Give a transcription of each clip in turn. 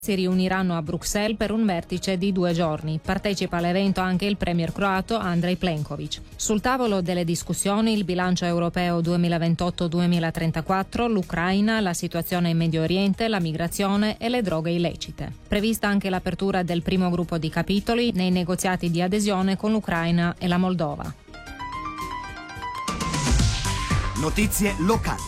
si riuniranno a Bruxelles per un vertice di 2 giorni. Partecipa all'evento anche il premier croato Andrej Plenković. Sul tavolo delle discussioni il bilancio europeo 2028-2034, l'Ucraina, la situazione in Medio Oriente, la migrazione e le droghe illecite. Prevista anche l'apertura del primo gruppo di capitoli nei negoziati di adesione con l'Ucraina e la Moldova. Notizie locali.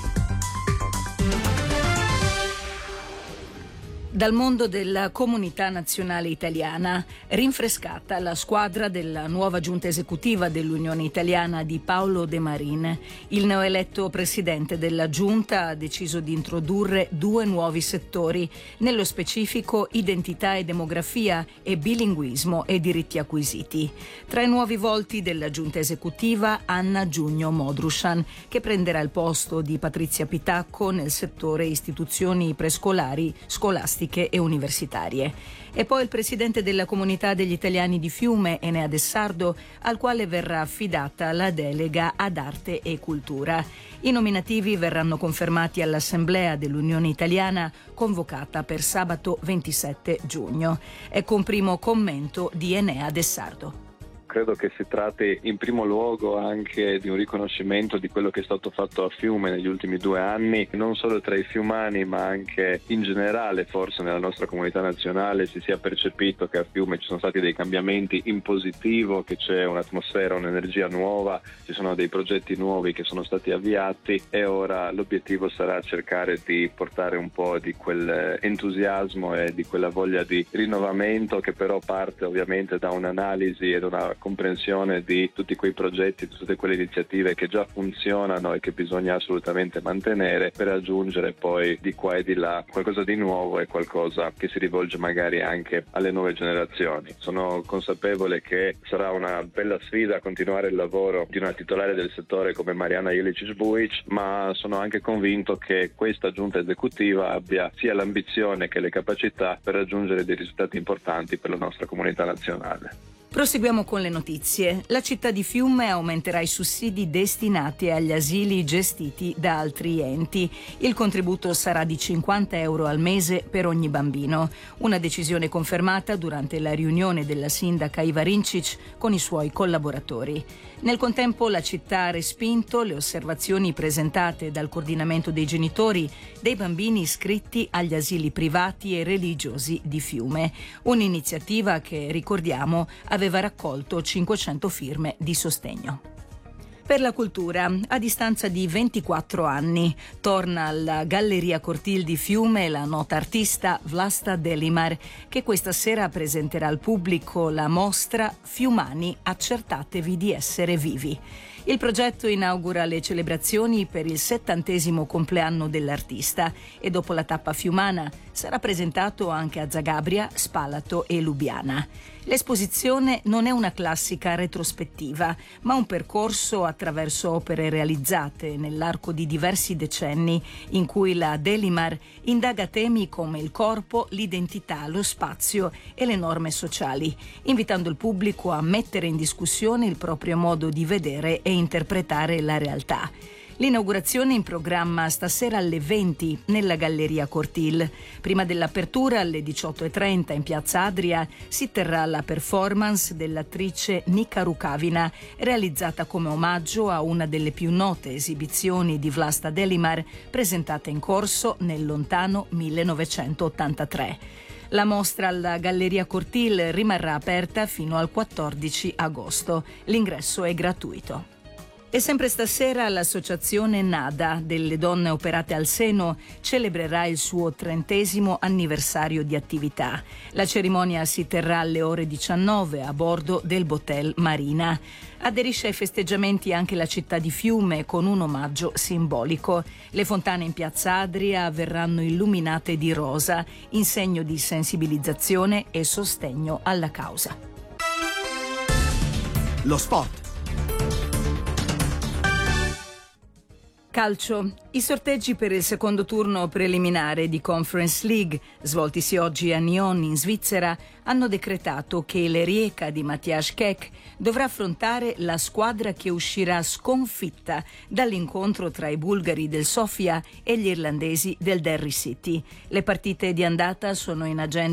Dal mondo della comunità nazionale italiana, rinfrescata la squadra della nuova giunta esecutiva dell'Unione Italiana di Paolo De Marin. Il neoeletto presidente della giunta ha deciso di introdurre 2 nuovi settori, nello specifico identità e demografia e bilinguismo e diritti acquisiti. Tra i nuovi volti della giunta esecutiva, Anna Giugno Modrushan, che prenderà il posto di Patrizia Pitacco nel settore istituzioni prescolari, scolastiche e universitarie. E poi il presidente della comunità degli italiani di Fiume, Enea Dessardo, al quale verrà affidata la delega ad arte e cultura. I nominativi verranno confermati all'Assemblea dell'Unione Italiana convocata per sabato 27 giugno. Ecco un primo commento di Enea Dessardo. Credo che si tratti in primo luogo anche di un riconoscimento di quello che è stato fatto a Fiume negli ultimi 2 anni, non solo tra i fiumani ma anche in generale, forse nella nostra comunità nazionale si sia percepito che a Fiume ci sono stati dei cambiamenti in positivo, che c'è un'atmosfera, un'energia nuova, ci sono dei progetti nuovi che sono stati avviati e ora l'obiettivo sarà cercare di portare un po' di quell'entusiasmo e di quella voglia di rinnovamento che però parte ovviamente da un'analisi e da una comprensione di tutti quei progetti, di tutte quelle iniziative che già funzionano e che bisogna assolutamente mantenere per aggiungere poi di qua e di là qualcosa di nuovo e qualcosa che si rivolge magari anche alle nuove generazioni. Sono consapevole che sarà una bella sfida continuare il lavoro di una titolare del settore come Mariana Jelicic-Buic, ma sono anche convinto che questa giunta esecutiva abbia sia l'ambizione che le capacità per raggiungere dei risultati importanti per la nostra comunità nazionale. Proseguiamo con le notizie. La città di Fiume aumenterà i sussidi destinati agli asili gestiti da altri enti. Il contributo sarà di 50 euro al mese per ogni bambino. Una decisione confermata durante la riunione della sindaca Iva Rincic con i suoi collaboratori. Nel contempo la città ha respinto le osservazioni presentate dal coordinamento dei genitori dei bambini iscritti agli asili privati e religiosi di Fiume. Un'iniziativa che, ricordiamo, aveva raccolto 500 firme di sostegno. Per la cultura, a distanza di 24 anni, torna alla Galleria Cortil di Fiume la nota artista Vlasta Delimar, che questa sera presenterà al pubblico la mostra Fiumani, accertatevi di essere vivi. Il progetto inaugura le celebrazioni per il 70° compleanno dell'artista e dopo la tappa fiumana sarà presentato anche a Zagabria, Spalato e Lubiana. L'esposizione non è una classica retrospettiva, ma un percorso attraverso opere realizzate nell'arco di diversi decenni, in cui la Delimar indaga temi come il corpo, l'identità, lo spazio e le norme sociali, invitando il pubblico a mettere in discussione il proprio modo di vedere e interpretare la realtà. L'inaugurazione è in programma stasera alle 20 nella Galleria Cortil. Prima dell'apertura alle 18:30 in Piazza Adria si terrà la performance dell'attrice Nika Rukavina, realizzata come omaggio a una delle più note esibizioni di Vlasta Delimar presentata in corso nel lontano 1983. La mostra alla Galleria Cortil rimarrà aperta fino al 14 agosto. L'ingresso è gratuito. E sempre stasera l'associazione NADA delle donne operate al seno celebrerà il suo 30° anniversario di attività. La cerimonia si terrà alle ore 19 a bordo del Botel Marina. Aderisce ai festeggiamenti anche la città di Fiume con un omaggio simbolico. Le fontane in Piazza Adria verranno illuminate di rosa in segno di sensibilizzazione e sostegno alla causa. Lo sport. Calcio. I sorteggi per il secondo turno preliminare di Conference League, svoltisi oggi a Nyon in Svizzera, hanno decretato che il Rijeka di Matthias Kek dovrà affrontare la squadra che uscirà sconfitta dall'incontro tra i bulgari del Sofia e gli irlandesi del Derry City. Le partite di andata sono in agenda